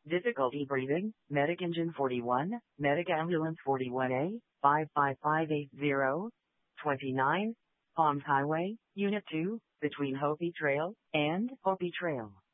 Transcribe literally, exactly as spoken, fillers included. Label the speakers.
Speaker 1: Difficulty breathing, Medic Engine forty-one, Medic Ambulance forty-one A, five five five eight zero, twenty-nine, Palms Highway, Unit two, between Hopi Trail and Hopi Trail.